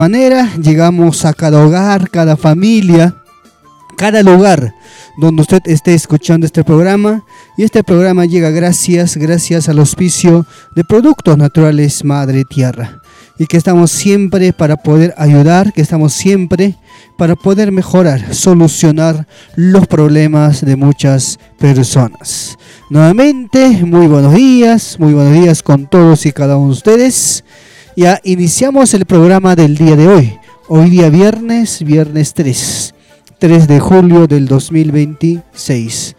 manera llegamos a cada hogar, cada familia, cada lugar donde usted esté escuchando este programa, y este programa llega gracias al auspicio de Productos Naturales Madre Tierra, y que estamos siempre para poder ayudar, que estamos siempre para poder mejorar, solucionar los problemas de muchas personas. Nuevamente, muy buenos días con todos y cada uno de ustedes. Ya iniciamos el programa del día de hoy día viernes 3 de julio del 2026,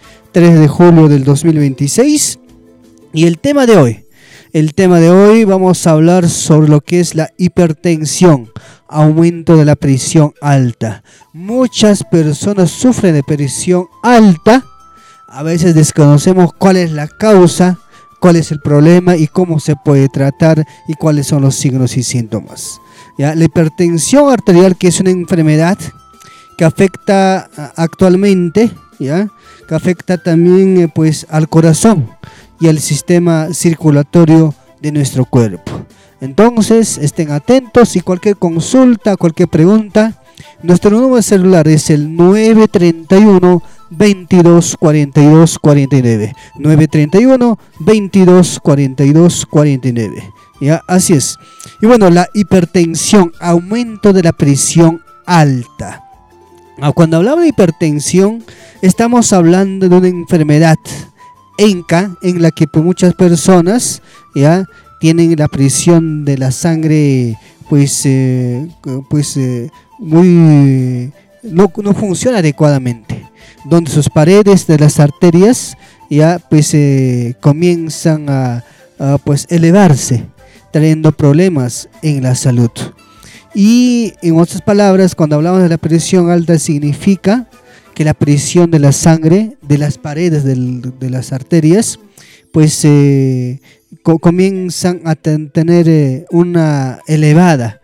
y el tema de hoy vamos a hablar sobre lo que es la hipertensión, aumento de la presión alta. Muchas personas sufren de presión alta, a veces desconocemos cuál es la causa, cuál es el problema y cómo se puede tratar y cuáles son los signos y síntomas. ¿Ya? La hipertensión arterial, que es una enfermedad que afecta actualmente, ¿ya? Que afecta también al corazón y al sistema circulatorio de nuestro cuerpo. Entonces estén atentos, y cualquier consulta, cualquier pregunta, nuestro número de celular es el 931 22 42 49, 931 22 42 49. ¿Ya? Así es. Y bueno, la hipertensión, aumento de la presión alta. Cuando hablamos de hipertensión, estamos hablando de una enfermedad en la que muchas personas ya tienen la presión de la sangre no funciona adecuadamente, donde sus paredes de las arterias ya comienzan a elevarse, trayendo problemas en la salud. Y en otras palabras, cuando hablamos de la presión alta, significa que la presión de la sangre, de las paredes de las arterias, comienzan a tener una elevada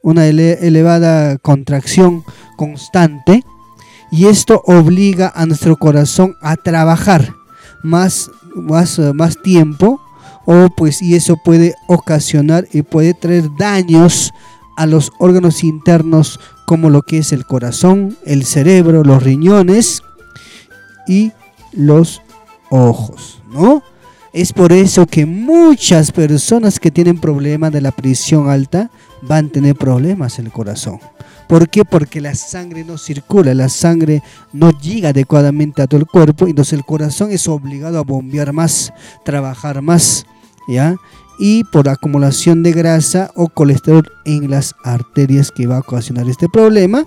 contracción constante, y esto obliga a nuestro corazón a trabajar más tiempo, y eso puede ocasionar y puede traer daños a los órganos internos, como lo que es el corazón, el cerebro, los riñones y los ojos, ¿no? Es por eso que muchas personas que tienen problemas de la presión alta van a tener problemas en el corazón. ¿Por qué? Porque la sangre no circula, la sangre no llega adecuadamente a todo el cuerpo, y entonces el corazón es obligado a bombear más, trabajar más, ¿ya? Y por acumulación de grasa o colesterol en las arterias, que va a ocasionar este problema,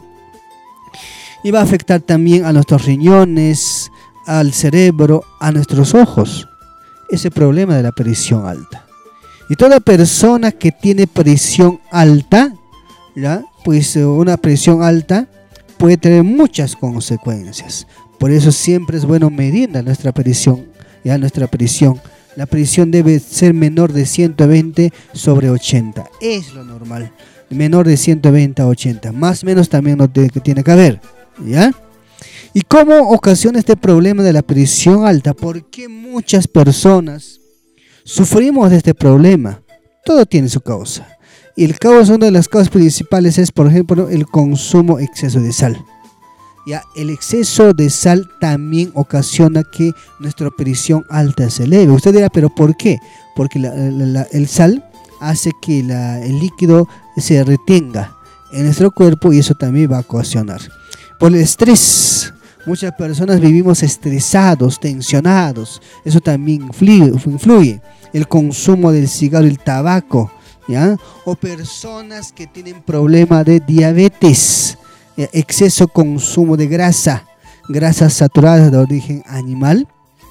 y va a afectar también a nuestros riñones, al cerebro, a nuestros ojos, ese problema de la presión alta. Y toda persona que tiene presión alta, ¿ya? Una presión alta puede tener muchas consecuencias. Por eso siempre es bueno medir nuestra presión, ¿ya? La presión debe ser menor de 120/80. Es lo normal. Menor de 120/80. Más o menos también no tiene que haber. ¿Ya? ¿Y cómo ocasiona este problema de la presión alta? ¿Por qué muchas personas sufrimos de este problema? Todo tiene su causa. Y una de las causas principales es, por ejemplo, el consumo exceso de sal. Ya, el exceso de sal también ocasiona que nuestra presión alta se eleve. Usted dirá, ¿pero por qué? Porque el sal hace que el líquido se retenga en nuestro cuerpo, y eso también va a ocasionar. Por el estrés, muchas personas vivimos estresados, tensionados, eso también influye. El consumo del cigarro y el tabaco, ¿ya? O personas que tienen problema de diabetes, exceso consumo de grasas saturadas de origen animal.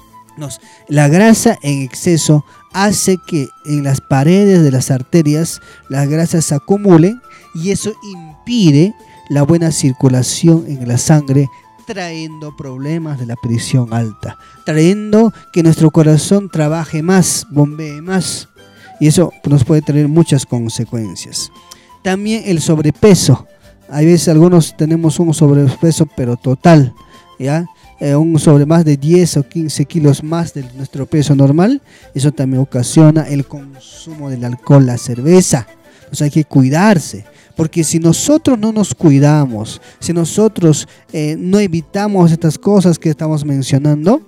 La grasa en exceso hace que en las paredes de las arterias las grasas se acumulen, y eso impide la buena circulación en la sangre, trayendo problemas de la presión alta, trayendo que nuestro corazón trabaje más, bombee más, y eso nos puede traer muchas consecuencias. También el sobrepeso. Hay veces algunos tenemos un sobrepeso pero total, ¿ya? Sobre más de 10 o 15 kilos más de nuestro peso normal. Eso también ocasiona el consumo del alcohol, la cerveza. Entonces hay que cuidarse, Porque si nosotros no nos cuidamos, si nosotros no evitamos estas cosas que estamos mencionando,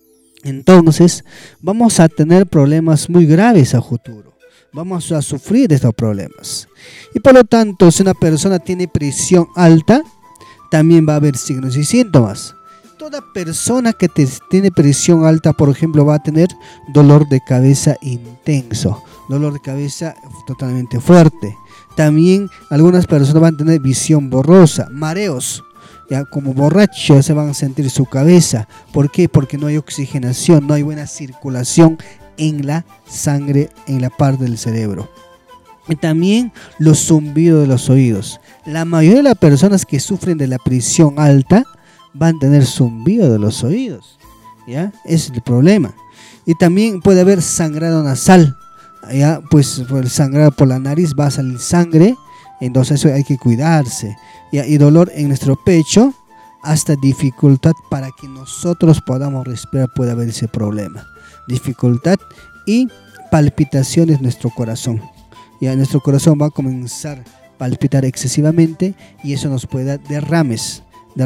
entonces vamos a tener problemas muy graves a futuro. Vamos a sufrir de estos problemas. Y por lo tanto, si una persona tiene presión alta, también va a haber signos y síntomas. Toda persona que tiene presión alta, por ejemplo, va a tener dolor de cabeza intenso, dolor de cabeza totalmente fuerte. También algunas personas van a tener visión borrosa, mareos, ya como borrachos se van a sentir su cabeza. ¿Por qué? Porque no hay oxigenación, no hay buena circulación en la sangre, en la parte del cerebro. Y también los zumbidos de los oídos. La mayoría de las personas que sufren de la presión alta van a tener zumbido de los oídos, ¿ya? Ese es el problema. Y también puede haber sangrado nasal, ¿ya? Pues el sangrado por la nariz va a salir sangre, entonces eso hay que cuidarse, ¿ya? Y dolor en nuestro pecho, hasta dificultad para que nosotros podamos respirar, puede haber ese problema. Dificultad y palpitaciones en nuestro corazón. Ya nuestro corazón va a comenzar a palpitar excesivamente y eso nos puede dar derrames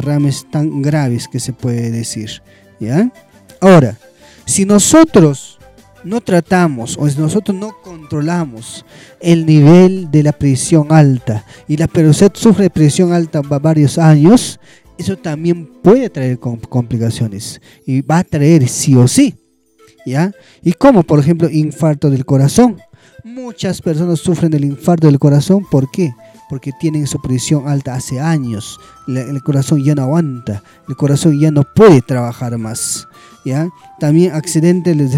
tan graves que se puede decir, ¿ya? Ahora, si nosotros no tratamos o si nosotros no controlamos el nivel de la presión alta y la persona sufre de presión alta varios años, eso también puede traer complicaciones y va a traer sí o sí, ¿ya? Y como por ejemplo infarto del corazón. Muchas personas sufren del infarto del corazón. ¿Por qué? Porque tienen su presión alta hace años. El corazón ya no aguanta, el corazón ya no puede trabajar más, ¿ya? También accidentes del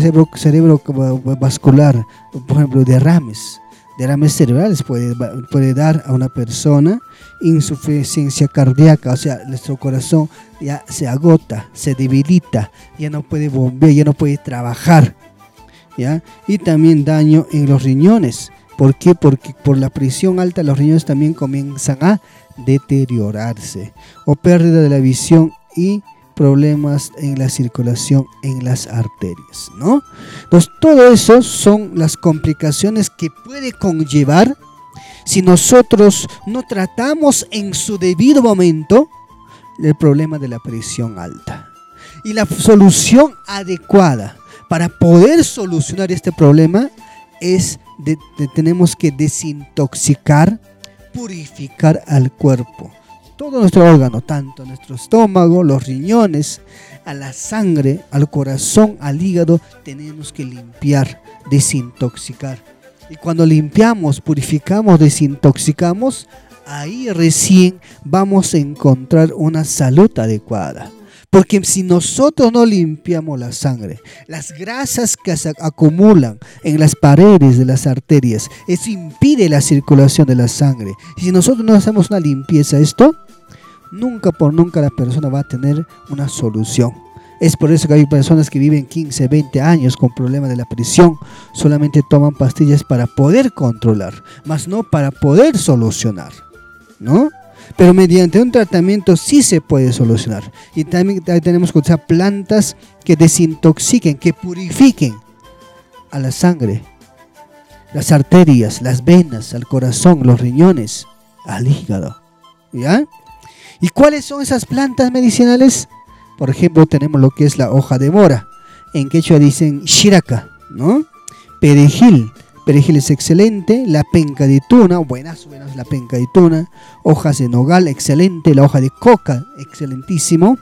cerebrovascular, por ejemplo derrames cerebrales puede dar a una persona, insuficiencia cardíaca, o sea, nuestro corazón ya se agota, se debilita, ya no puede bombear, ya no puede trabajar, ¿ya? Y también daño en los riñones. ¿Por qué? Porque por la presión alta los riñones también comienzan a deteriorarse, o pérdida de la visión y problemas en la circulación en las arterias, ¿no? Entonces todo eso son las complicaciones que puede conllevar si nosotros no tratamos en su debido momento el problema de la presión alta. Y la solución adecuada para poder solucionar este problema es tenemos que desintoxicar, purificar al cuerpo. Todo nuestro órgano, tanto nuestro estómago, los riñones, a la sangre, al corazón, al hígado, tenemos que limpiar, desintoxicar. Y cuando limpiamos, purificamos, desintoxicamos, ahí recién vamos a encontrar una salud adecuada. Porque si nosotros no limpiamos la sangre, las grasas que se acumulan en las paredes de las arterias, eso impide la circulación de la sangre. Y si nosotros no hacemos una limpieza de esto, nunca por nunca la persona va a tener una solución. Es por eso que hay personas que viven 15, 20 años con problemas de la presión, solamente toman pastillas para poder controlar, más no para poder solucionar, ¿no? Pero mediante un tratamiento sí se puede solucionar. Y también tenemos que usar plantas que desintoxiquen, que purifiquen a la sangre, las arterias, las venas, al corazón, los riñones, al hígado, ¿ya? ¿Y cuáles son esas plantas medicinales? Por ejemplo, tenemos lo que es la hoja de mora. En quechua dicen shiraka, ¿no? Perejil es excelente. La penca de tuna, buenas la penca de tuna. Hojas de nogal, excelente. La hoja de coca, excelentísimo.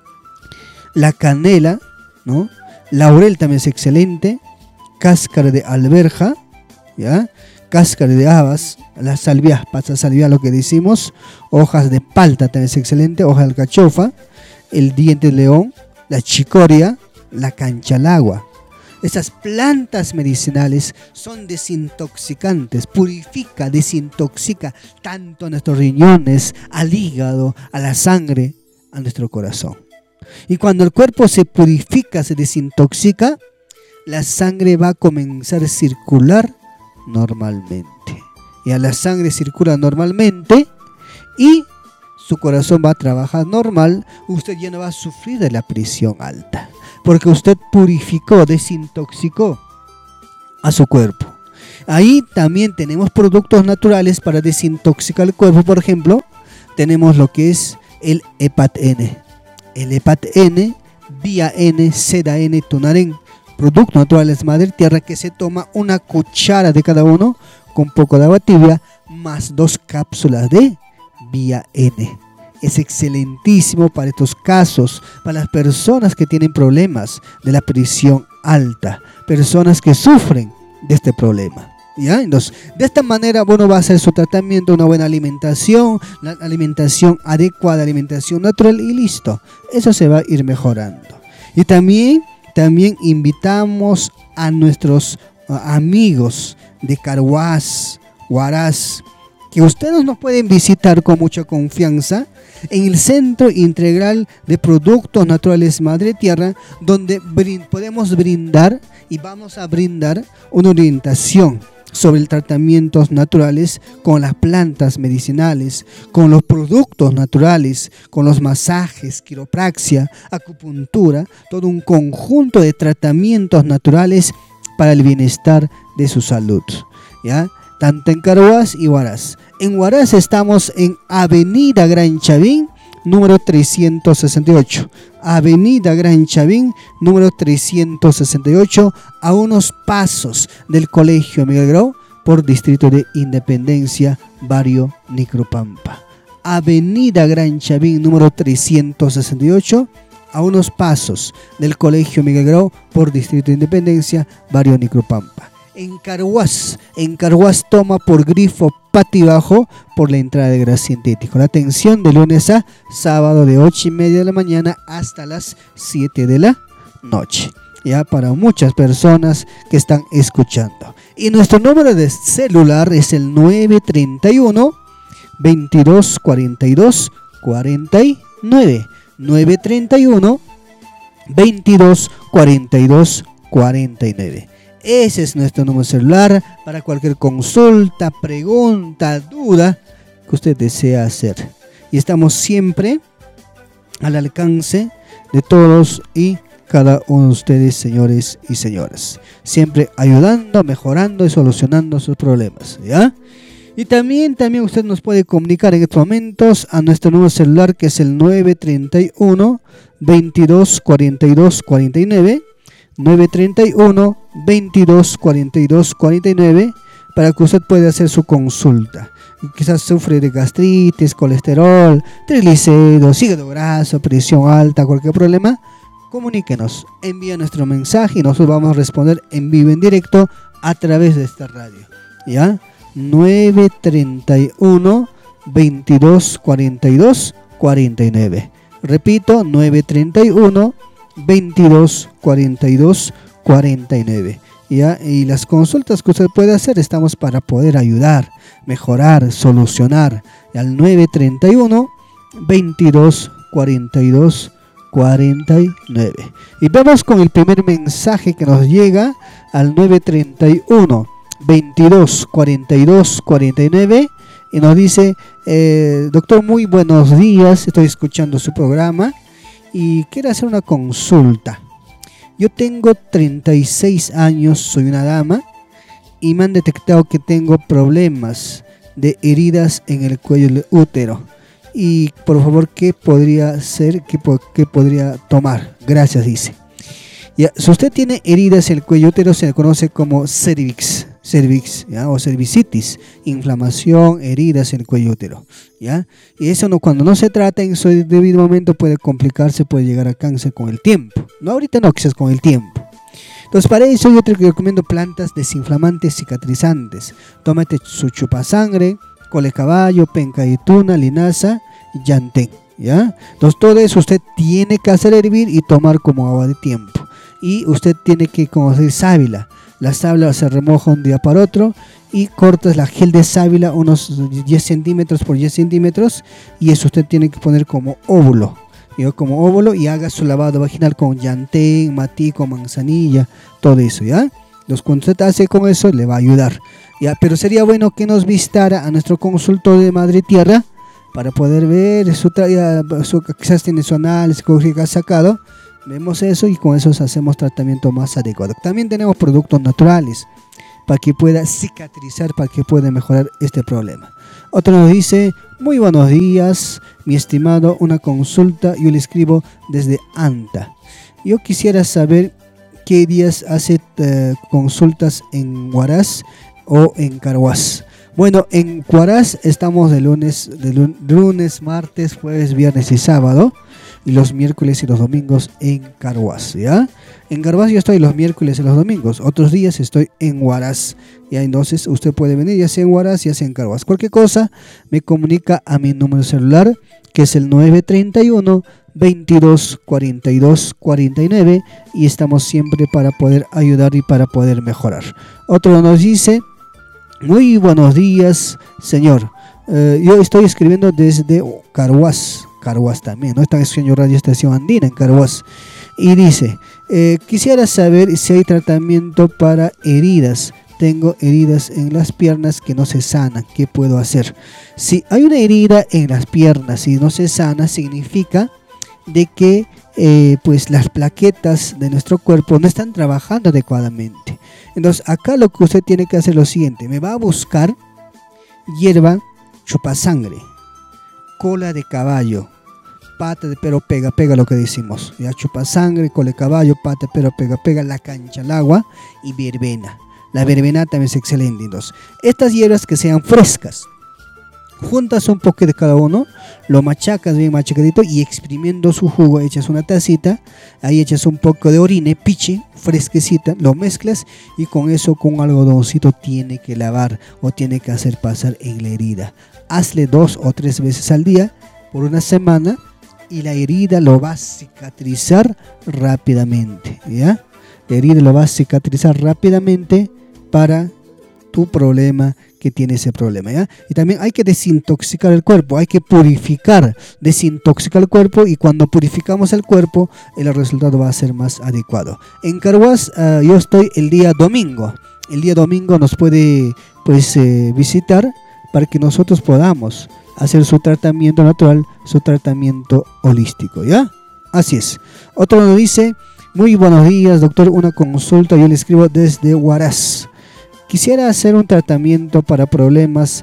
La canela, ¿no? Laurel también es excelente. Cáscara de alberja, ¿ya? Cáscara de habas, la salvia, pasa salvia lo que decimos. Hojas de palta también es excelente. Hoja de alcachofa, el diente de león, la chicoria, la canchalagua. Estas plantas medicinales son desintoxicantes, purifica, desintoxica tanto a nuestros riñones, al hígado, a la sangre, a nuestro corazón. Y cuando el cuerpo se purifica, se desintoxica, la sangre va a comenzar a circular normalmente. Y a la sangre circula normalmente y su corazón va a trabajar normal, usted ya no va a sufrir de la presión alta. Porque usted purificó, desintoxicó a su cuerpo. Ahí también tenemos productos naturales para desintoxicar el cuerpo. Por ejemplo, tenemos lo que es el Hepat-N. El Hepat-N, Vía N, Seda N, Tunaren. Productos naturales madre tierra que se toma una cuchara de cada uno con poco de agua tibia más 2 cápsulas de Vía N. Es excelentísimo para estos casos, para las personas que tienen problemas de la presión alta, personas que sufren de este problema. ¿Ya? Entonces, de esta manera, bueno, va a hacer su tratamiento, una buena alimentación, la alimentación adecuada, alimentación natural y listo. Eso se va a ir mejorando. Y también invitamos a nuestros amigos de Carhuaz, Huaraz, que ustedes nos pueden visitar con mucha confianza en el Centro Integral de Productos Naturales Madre Tierra, donde podemos brindar y vamos a brindar una orientación sobre tratamientos naturales con las plantas medicinales, con los productos naturales, con los masajes, quiropraxia, acupuntura, todo un conjunto de tratamientos naturales para el bienestar de su salud, ¿ya? Tanto en Carhuaz y Huaraz. En Huaraz estamos en Avenida Gran Chavín, número 368. Avenida Gran Chavín, número 368, a unos pasos del Colegio Miguel Grau, por Distrito de Independencia, Barrio Nicropampa. Avenida Gran Chavín, número 368, a unos pasos del Colegio Miguel Grau, por Distrito de Independencia, Barrio Nicropampa. En Carhuaz toma por grifo Patibajo por la entrada de gas sintético. La atención de lunes a sábado de 8:30 de la mañana hasta las 7 de la noche. Ya para muchas personas que están escuchando. Y nuestro número de celular es el 931 22 42 49. 931 22 42 49. Ese es nuestro número celular para cualquier consulta, pregunta, duda que usted desea hacer. Y estamos siempre al alcance de todos y cada uno de ustedes, señores y señoras. Siempre ayudando, mejorando y solucionando sus problemas, ¿ya? Y también usted nos puede comunicar en estos momentos a nuestro número celular, que es el 931 22 42 49. 931 22 42 49, para que usted pueda hacer su consulta. Y quizás sufre de gastritis, colesterol, triglicéridos, hígado graso, presión alta, cualquier problema, comuníquenos, envía nuestro mensaje y nosotros vamos a responder en vivo, en directo, a través de esta radio. ¿Ya? 931 22 42 49. Repito, 931 22 42 49. ¿Ya? Y las consultas que usted puede hacer, estamos para poder ayudar, mejorar, solucionar. Al 931 22 42 49. Y vamos con el primer mensaje que nos llega al 931 22 42 49 y nos dice: doctor, muy buenos días, estoy escuchando su programa y quiero hacer una consulta. Yo tengo 36 años, soy una dama y me han detectado que tengo problemas de heridas en el cuello del útero. Y por favor, ¿qué podría hacer? ¿Qué podría tomar? Gracias, dice. Ya, si usted tiene heridas en el cuello útero, se le conoce como cervix, ¿ya? O cervicitis, inflamación, heridas en el cuello útero, ¿ya? Y eso cuando no se trata en su debido momento puede complicarse, puede llegar a cáncer con el tiempo. No ahorita, no, quizás con el tiempo. Entonces, para eso yo te recomiendo plantas desinflamantes, cicatrizantes. Tómate su chupasangre, cole caballo, penca de tuna, linaza y llantén, ¿ya? Entonces todo eso usted tiene que hacer hervir y tomar como agua de tiempo. Y usted tiene que conocer sábila. La sábila se remoja un día para otro y cortas la gel de sábila unos 10 centímetros por 10 centímetros y eso usted tiene que poner como óvulo. Y haga su lavado vaginal con llantén, matico, manzanilla, todo eso, ¿ya? Entonces cuando usted hace con eso le va a ayudar, ¿ya? Pero sería bueno que nos visitara a nuestro consultor de Madre Tierra para poder ver quizás tiene su análisis que ha sacado. Vemos eso y con eso hacemos tratamiento más adecuado. También tenemos productos naturales para que pueda cicatrizar, para que pueda mejorar este problema. Otro nos dice: muy buenos días, mi estimado, una consulta, yo le escribo desde Anta. Yo quisiera saber qué días hace consultas en Huaraz o en Carhuaz. Bueno, en Huaraz estamos de lunes, martes, jueves, viernes y sábado, y los miércoles y los domingos en Carhuaz, ¿ya? En Carhuaz yo estoy los miércoles y los domingos, otros días estoy en Huaraz, ¿ya? Entonces usted puede venir ya sea en Huaraz, ya sea en Carhuaz. Cualquier cosa me comunica a mi número celular, que es el 931 22 42 49, y estamos siempre para poder ayudar y para poder mejorar. Otro nos dice: muy buenos días, señor. Yo estoy escribiendo desde Carhuaz también, ¿no? Están escuchando Radio Estación Andina en Carhuaz. Y dice: quisiera saber si hay tratamiento para heridas. Tengo heridas en las piernas que no se sanan. ¿Qué puedo hacer? Si hay una herida en las piernas y no se sana, significa de que pues las plaquetas de nuestro cuerpo no están trabajando adecuadamente. Entonces acá lo que usted tiene que hacer es lo siguiente: me va a buscar hierba chupasangre, cola de caballo, pata de perro pega, lo que decimos, ya, chupasangre, cola de caballo, pata de perro pega, la cancha al agua y verbena. La verbena también es excelente. Entonces, estas hierbas que sean frescas, juntas un poco de cada uno, lo machacas bien machacadito y exprimiendo su jugo echas una tacita, ahí echas un poco de orine, piche, fresquecita, lo mezclas y con eso, con un algodoncito, tiene que lavar o tiene que hacer pasar en la herida. Hazle 2 o 3 veces al día por una semana y la herida lo va a cicatrizar rápidamente, ¿ya? La herida lo va a cicatrizar rápidamente para tu problema que tiene ese problema, ¿ya? Y también hay que desintoxicar el cuerpo, hay que purificar, desintoxicar el cuerpo, y cuando purificamos el cuerpo, el resultado va a ser más adecuado. En Carhuaz yo estoy el día domingo. El día domingo nos puede visitar para que nosotros podamos hacer su tratamiento natural, su tratamiento holístico, ¿ya? Así es. Otro nos dice: muy buenos días, doctor, una consulta, yo le escribo desde Huaraz. Quisiera hacer un tratamiento para problemas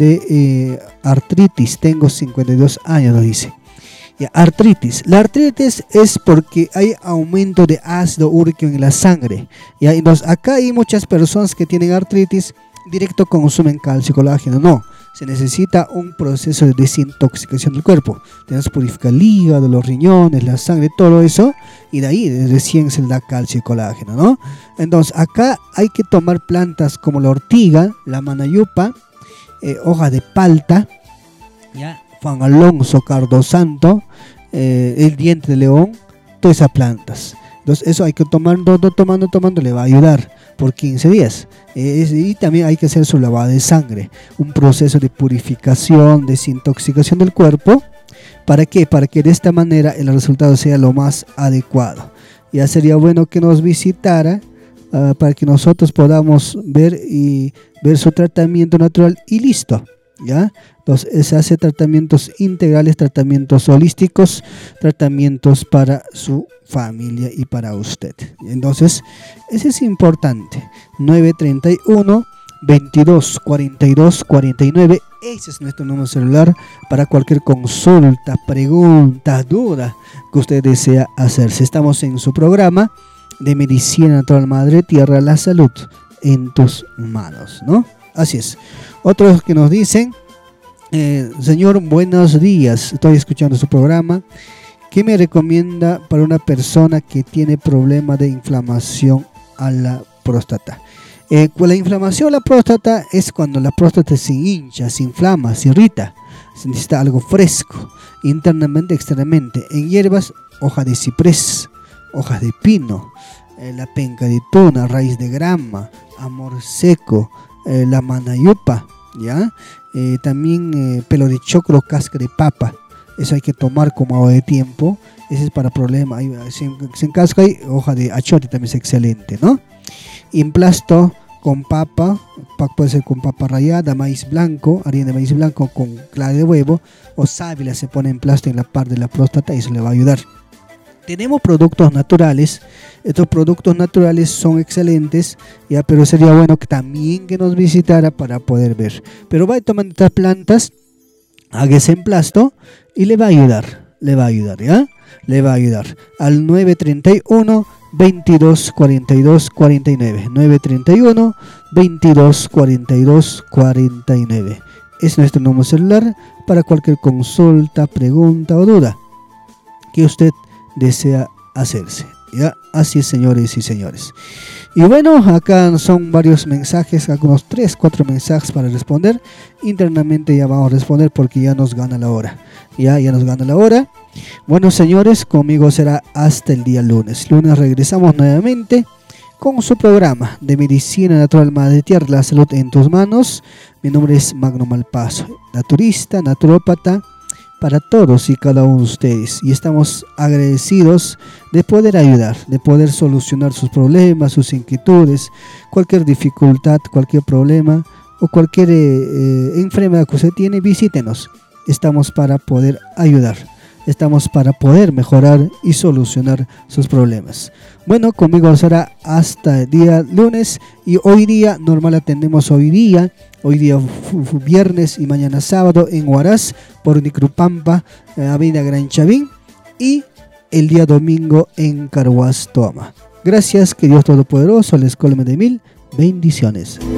de artritis. Tengo 52 años, nos dice. Ya, artritis. La artritis es porque hay aumento de ácido úrico en la sangre. Ya, entonces acá hay muchas personas que tienen artritis, directo consumen calcio y colágeno. No, se necesita un proceso de desintoxicación del cuerpo. Tenemos que purificar el hígado, los riñones, la sangre, todo eso, y de ahí recién se le da calcio y colágeno, ¿no? Entonces acá hay que tomar plantas como la ortiga, la manayupa, hoja de palta, ¿ya? Juan Alonso, cardosanto, el diente de león, todas esas plantas. Entonces eso hay que tomando, le va a ayudar por 15 días. Y también hay que hacer su lavado de sangre, un proceso de purificación, desintoxicación del cuerpo. ¿Para qué? Para que de esta manera el resultado sea lo más adecuado. Ya sería bueno que nos visitara para que nosotros podamos ver su tratamiento natural y listo, ¿ya? Entonces se hace tratamientos integrales, tratamientos holísticos, tratamientos para su familia y para usted. Entonces ese es importante. 931 22 42 49, ese es nuestro número celular para cualquier consulta, pregunta, duda que usted desea hacerse. Estamos en su programa de Medicina Natural Madre Tierra, la salud en tus manos, ¿no? Así es. Otros que nos dicen: señor, buenos días, estoy escuchando su programa. ¿Qué me recomienda para una persona que tiene problema de inflamación a la próstata? La inflamación a la próstata es cuando la próstata se hincha, se inflama, se irrita. Se necesita algo fresco, internamente, externamente. En hierbas, hoja de ciprés, hojas de pino, la penca de tuna, raíz de grama, amor seco, la manayupa, ¿ya? También pelo de choclo, cáscara de papa. Eso hay que tomar como agua de tiempo. Ese es para problemas. Si en casca hay hoja de achote, también es excelente, ¿no? Y emplasto con papa, puede ser con papa rallada, maíz blanco, harina de maíz blanco con clara de huevo o sábila, se pone en emplasto en la parte de la próstata y eso le va a ayudar. tenemos productos naturales. Estos productos naturales son excelentes, ya, pero sería bueno que también que nos visitara para poder ver. Pero va a tomar estas plantas, hágase en plasto y le va a ayudar, ¿ya? Le va a ayudar al 931 22 42 49, 931 22 42 49. Es nuestro número celular para cualquier consulta, pregunta o duda que usted desea hacerse. ¿Ya? Así es, señores y señores. Y bueno, acá son varios mensajes, algunos 3-4 mensajes para responder. Internamente ya vamos a responder porque ya nos gana la hora. Ya nos gana la hora. Bueno, señores, conmigo será hasta el día lunes. Lunes regresamos nuevamente con su programa de Medicina Natural Madre Tierra, la salud en tus manos. Mi nombre es Magno Malpaso, naturista, naturópata, para todos y cada uno de ustedes, y estamos agradecidos de poder ayudar, de poder solucionar sus problemas, sus inquietudes, cualquier dificultad, cualquier problema o cualquier enfermedad que usted tiene. Visítenos, estamos para poder ayudar, estamos para poder mejorar y solucionar sus problemas. Bueno, conmigo será hasta el día lunes, y hoy día normal atendemos hoy día viernes y mañana sábado en Huaraz por Nicrupampa, Avenida Gran Chavín, y el día domingo en Carhuaz Toma. Gracias, que Dios Todopoderoso les colme de mil bendiciones.